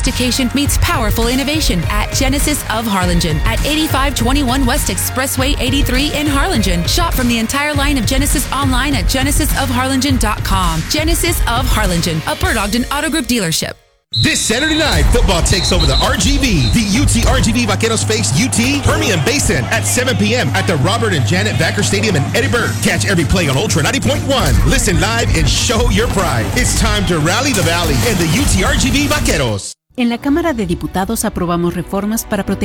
sophistication meets powerful innovation at Genesis of Harlingen at 8521 West Expressway 83 in Harlingen. Shop from the entire line of Genesis online at genesisofharlingen.com. Genesis of Harlingen, a Bert Ogden Auto Group dealership. This Saturday night, football takes over the RGV. The UT RGV Vaqueros face UT Permian Basin at 7 p.m. at the Robert and Janet Vacker Stadium in Edinburgh. Catch every play on Ultra 90.1. Listen live and show your pride. It's time to rally the valley and the UT RGV Vaqueros. En la Cámara de Diputados aprobamos reformas para proteger